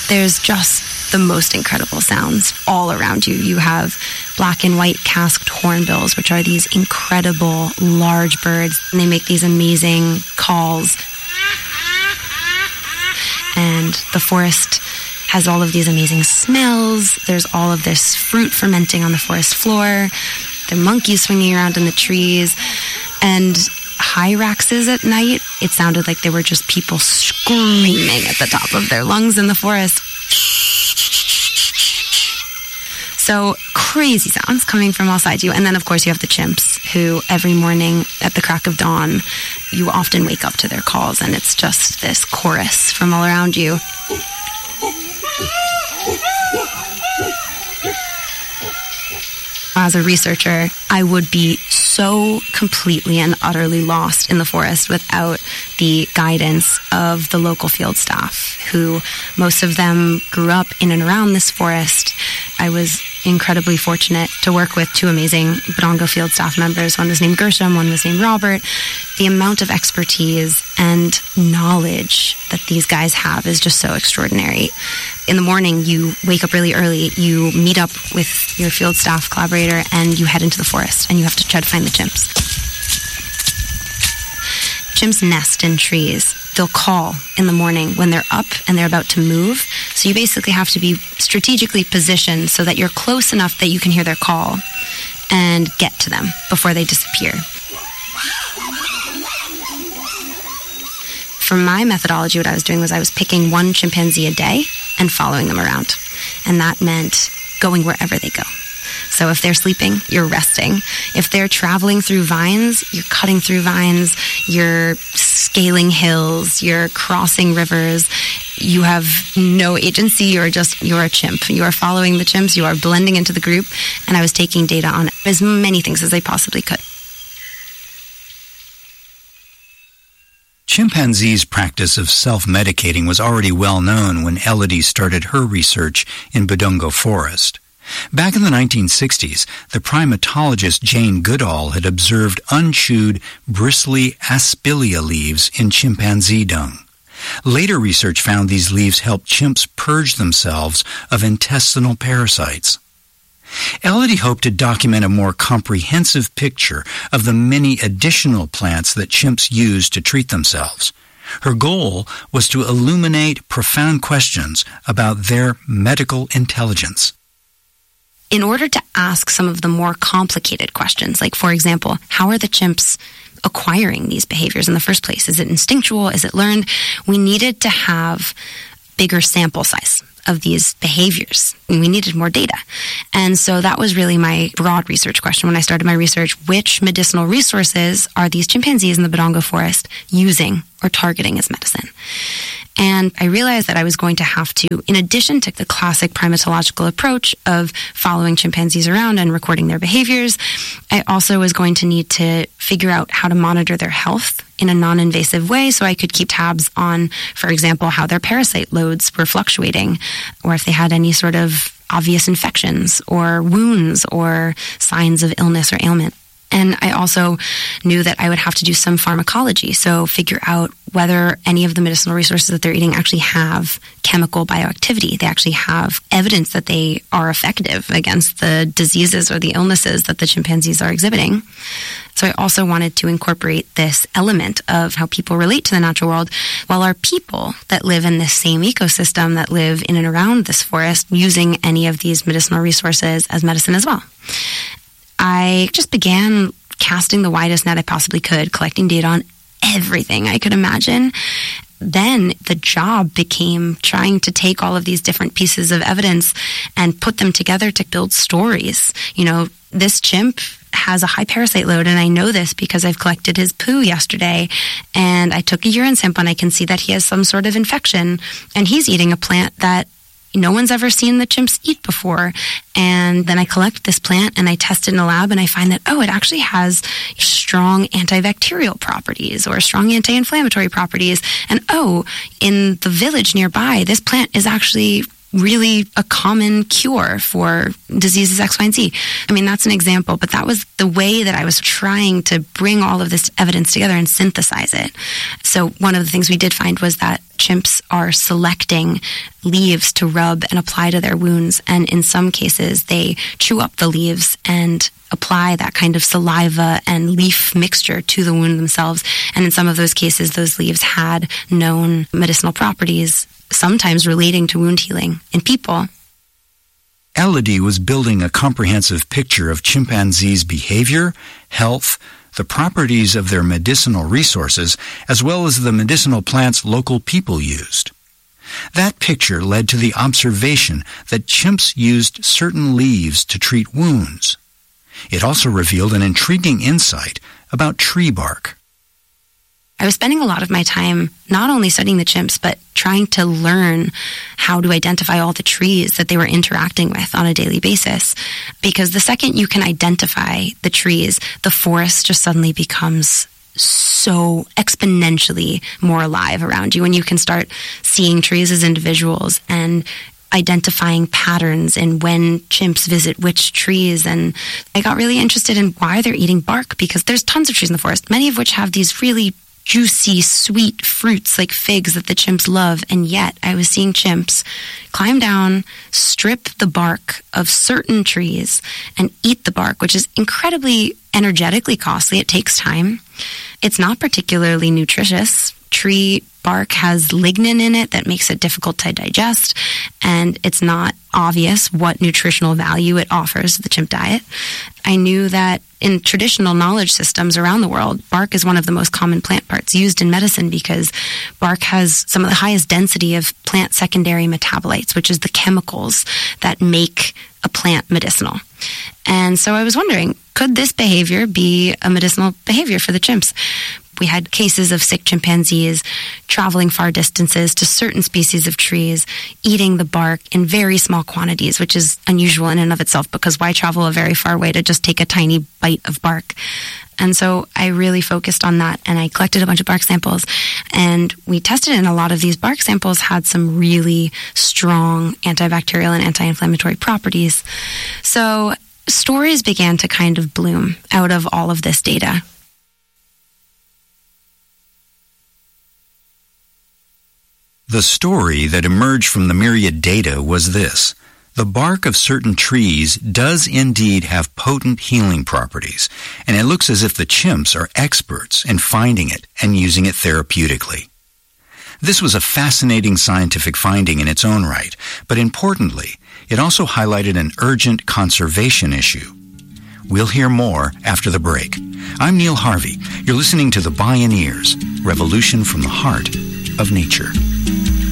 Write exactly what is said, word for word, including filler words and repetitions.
there's just the most incredible sounds all around you. You have black and white casqued hornbills, which are these incredible large birds. And they make these amazing calls. And the forest has all of these amazing smells. There's all of this fruit fermenting on the forest floor. There are monkeys swinging around in the trees. And hyraxes at night, it sounded like there were just people screaming at the top of their lungs in the forest. So crazy sounds coming from all sides of you. And then, of course, you have the chimps who every morning at the crack of dawn, you often wake up to their calls, and it's just this chorus from all around you. As a researcher, I would be so completely and utterly lost in the forest without the guidance of the local field staff, who most of them grew up in and around this forest. I was incredibly fortunate to work with two amazing Bodongo field staff members. One was named Gershom, one was named Robert. The amount of expertise and knowledge that these guys have is just so extraordinary. In the morning, you wake up really early, you meet up with your field staff collaborator, and you head into the forest, and you have to try to find the chimps. Chimps nest in trees. They'll call in the morning when they're up and they're about to move. So you basically have to be strategically positioned so that you're close enough that you can hear their call and get to them before they disappear. For my methodology, what I was doing was I was picking one chimpanzee a day and following them around. And that meant going wherever they go. So if they're sleeping, you're resting. If they're traveling through vines, you're cutting through vines, you're scaling hills, you're crossing rivers. You have no agency, you're just, you're a chimp. You are following the chimps, you are blending into the group, and I was taking data on as many things as I possibly could. Chimpanzees' practice of self-medicating was already well known when Elodie started her research in Bodongo Forest. Back in the nineteen sixties, the primatologist Jane Goodall had observed unchewed, bristly aspilia leaves in chimpanzee dung. Later research found these leaves helped chimps purge themselves of intestinal parasites. Elodie hoped to document a more comprehensive picture of the many additional plants that chimps use to treat themselves. Her goal was to illuminate profound questions about their medical intelligence. In order to ask some of the more complicated questions, like, for example, how are the chimps acquiring these behaviors in the first place? Is it instinctual? Is it learned? We needed to have bigger sample size of these behaviors. We needed more data. And so that was really my broad research question when I started my research. Which medicinal resources are these chimpanzees in the Bodongo Forest using or targeting as medicine? And I realized that I was going to have to, in addition to the classic primatological approach of following chimpanzees around and recording their behaviors, I also was going to need to figure out how to monitor their health in a non-invasive way so I could keep tabs on, for example, how their parasite loads were fluctuating, or if they had any sort of obvious infections or wounds or signs of illness or ailment. And I also knew that I would have to do some pharmacology, so figure out whether any of the medicinal resources that they're eating actually have chemical bioactivity. They actually have evidence that they are effective against the diseases or the illnesses that the chimpanzees are exhibiting. So I also wanted to incorporate this element of how people relate to the natural world, while our people that live in this same ecosystem, that live in and around this forest, using any of these medicinal resources as medicine as well. I just began casting the widest net I possibly could, collecting data on everything I could imagine. Then the job became trying to take all of these different pieces of evidence and put them together to build stories. You know, this chimp has a high parasite load, and I know this because I've collected his poo yesterday, and I took a urine sample, and I can see that he has some sort of infection, and he's eating a plant that no one's ever seen the chimps eat before. And then I collect this plant and I test it in a lab, and I find that, oh, it actually has strong antibacterial properties or strong anti-inflammatory properties. And oh, in the village nearby, this plant is actually really a common cure for diseases X, Y, and Z. I mean, that's an example, but that was the way that I was trying to bring all of this evidence together and synthesize it. So one of the things we did find was that chimps are selecting leaves to rub and apply to their wounds. And in some cases, they chew up the leaves and apply that kind of saliva and leaf mixture to the wound themselves. And in some of those cases, those leaves had known medicinal properties, sometimes relating to wound healing in people. Elodie was building a comprehensive picture of chimpanzees' behavior, health, the properties of their medicinal resources, as well as the medicinal plants local people used. That picture led to the observation that chimps used certain leaves to treat wounds. It also revealed an intriguing insight about tree bark. I was spending a lot of my time not only studying the chimps, but trying to learn how to identify all the trees that they were interacting with on a daily basis. Because the second you can identify the trees, the forest just suddenly becomes so exponentially more alive around you. When you can start seeing trees as individuals and identifying patterns in when chimps visit which trees. And I got really interested in why they're eating bark, because there's tons of trees in the forest, many of which have these really juicy, sweet fruits like figs that the chimps love. And yet I was seeing chimps climb down, strip the bark of certain trees, and eat the bark, which is incredibly energetically costly. It takes time. It's not particularly nutritious. Tree bark has lignin in it that makes it difficult to digest, and it's not obvious what nutritional value it offers the chimp diet. I knew that in traditional knowledge systems around the world, bark is one of the most common plant parts used in medicine because bark has some of the highest density of plant secondary metabolites, which is the chemicals that make a plant medicinal. And so I was wondering, could this behavior be a medicinal behavior for the chimps? We had cases of sick chimpanzees traveling far distances to certain species of trees, eating the bark in very small quantities, which is unusual in and of itself, because why travel a very far way to just take a tiny bite of bark? And so I really focused on that, and I collected a bunch of bark samples, and we tested it, and a lot of these bark samples had some really strong antibacterial and anti-inflammatory properties. So stories began to kind of bloom out of all of this data. The story that emerged from the myriad data was this. The bark of certain trees does indeed have potent healing properties, and it looks as if the chimps are experts in finding it and using it therapeutically. This was a fascinating scientific finding in its own right, but importantly, it also highlighted an urgent conservation issue. We'll hear more after the break. I'm Neil Harvey. You're listening to The Bioneers, Revolution from the Heart of Nature.